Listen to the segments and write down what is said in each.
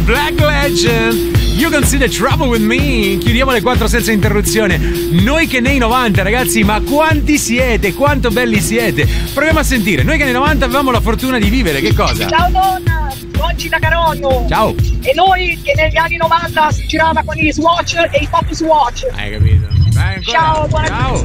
Black Legend, You Can See the Trouble With Me. Chiudiamo le 4 senza interruzione. Noi che nei 90, ragazzi, ma quanti siete? Quanto belli siete? Proviamo a sentire. Noi che nei 90 avevamo la fortuna di vivere, che cosa? Ciao donna, oggi da Caronio. Ciao. E noi che negli anni 90 si girava con i Swatch e i Focus Watch. Hai capito? Ciao, buona. Ciao.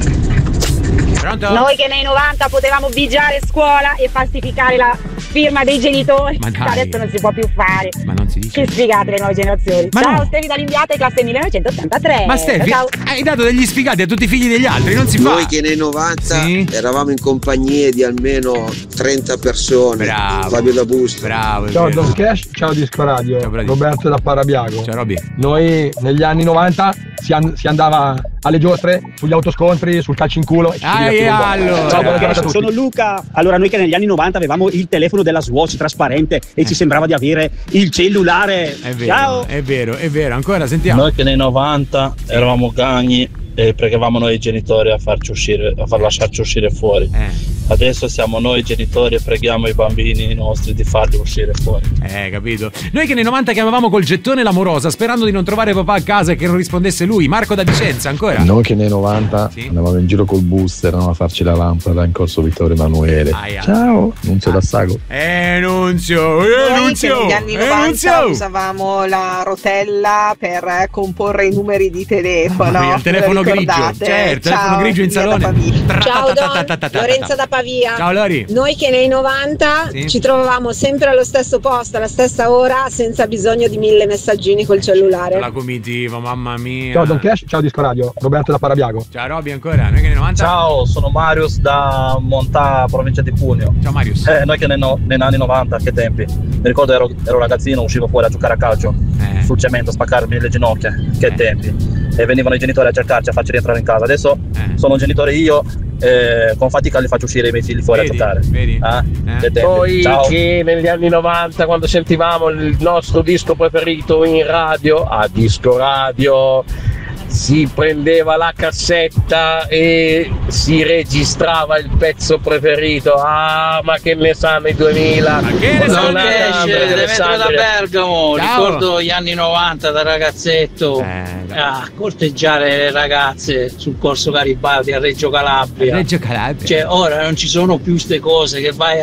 Pronto? Noi che nei 90 potevamo vigiare scuola e falsificare la firma dei genitori. Ma dai. Adesso non si può più fare. Ma non si dice. Che sfigate le nuove generazioni. Ma ciao, no. Stevi dall'Inviata, classe 1983. Ma Stefi, Ciao. hai dato degli sfigati a tutti i figli degli altri, non si fa. Noi che nei 90 Sì. eravamo in compagnie di almeno 30 persone. Bravo. Fabio da Busto. Bravo. Ciao Don Cash, ciao Disco Radio. Ciao, Brady. Roberto da Parabiago. Ciao Robby. Noi negli anni 90 si andava alle giostre, sugli autoscontri, sul calcio in culo. Allora. Ciao, buona giornata a tutti. Sono Luca. Allora, noi che negli anni 90 avevamo il telefono della Swatch trasparente e ci sembrava di avere il cellulare. È vero, Ciao. è vero, ancora sentiamo. Noi che nei 90 eravamo gagni e pregavamo noi genitori a farci uscire, a far lasciarci uscire fuori. Adesso siamo noi genitori e preghiamo i bambini nostri di farli uscire fuori. Capito. Noi che nei 90 chiamavamo col gettone l'amorosa sperando di non trovare papà a casa e che non rispondesse lui. Marco da Vicenza, ancora. Noi che nei 90 andavamo in giro col booster, andavamo a farci la lampada in corso Vittorio Emanuele. Ciao, Nunzio da Sago. Nunzio. Noi che negli anni 90 usavamo la rotella per comporre i numeri di telefono. Il telefono grigio, certo, il telefono grigio in salone. Ciao Don, Lorenza da Pavia. Ciao Lori. Noi che nei 90 ci trovavamo sempre allo stesso posto, alla stessa ora, senza bisogno di 1000 messaggini col cellulare. La comitiva, mamma mia. Ciao Don Cash, ciao Disco Radio. Roberto da Parabiago. Ciao Robby ancora. Noi che nei 90. Ciao, sono Marius da Montà, provincia di Cuneo. Ciao Marius. Noi che negli anni 90, che tempi. Mi ricordo ero ragazzino, uscivo fuori a giocare a calcio sul cemento, a spaccarmi le ginocchia. Che tempi. E venivano i genitori a cercarci, a farci rientrare in casa. Adesso sono un genitore io, con fatica li faccio uscire i miei figli fuori a giocare. Vedi? Che tempi. Poi Ciao. che negli anni 90, quando sentivamo il nostro disco preferito in radio, a Disco Radio, si prendeva la cassetta e si registrava il pezzo preferito. Ah, ma che ne sanno i 2000? Ma che ne sanno? Metro da Bergamo. Ciao. Ricordo gli anni 90 da ragazzetto a corteggiare le ragazze sul corso Garibaldi a Reggio Calabria. Cioè, ora non ci sono più ste cose che vai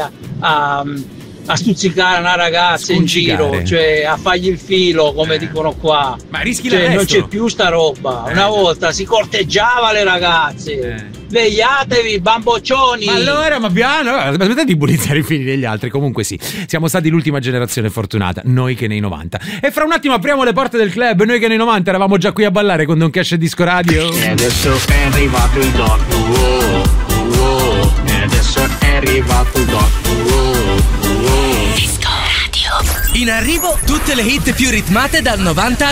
a stuzzicare una ragazza in giro, cioè a fargli il filo, come dicono qua. Ma rischi cioè, non l'arresto. c'è più sta roba. Una volta si corteggiava le ragazze. Svegliatevi, bamboccioni. Ma allora, ma piano, smettate di bullizzare i figli degli altri. Comunque sì, siamo stati l'ultima generazione fortunata, noi che nei 90. E fra un attimo apriamo le porte del club. Noi che nei 90 eravamo già qui a ballare con Don Cash e Disco Radio. E adesso è arrivato il Don. E adesso è arrivato il Don. In arrivo tutte le hit più ritmate dal 90